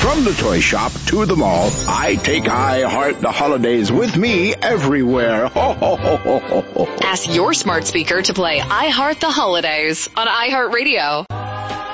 From the toy shop to the mall, I take iHeart the holidays with me everywhere. Ho, ho, ho, ho, ho, ho. Ask your smart speaker to play iHeart the Holidays on iHeartRadio.